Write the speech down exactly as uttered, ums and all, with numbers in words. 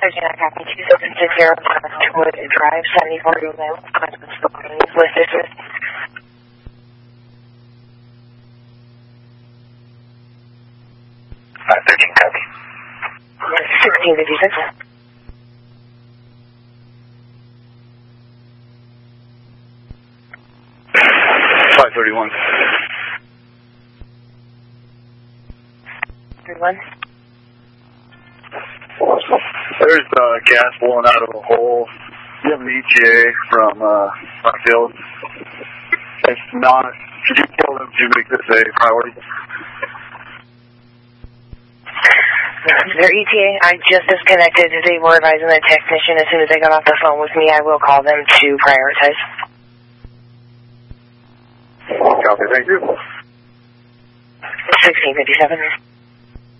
thirty-nine, copy two seven six zero, Wood Drive, seventy-four, with this. five thirteen, copy. sixteen fifty-six. five thirty-one. thirty-one. There's uh, gas blowing out of a hole. You have an E T A from uh, Rockfield. It's not. Could you tell them to make this a priority? Their E T A, I just disconnected. They were advising the technician as soon as they got off the phone with me, I will call them to prioritize. Copy, thank you. sixteen fifty-seven.